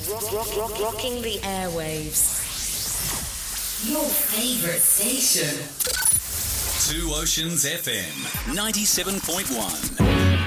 Rocking the airwaves. Your favorite station. Two Oceans FM 97.1.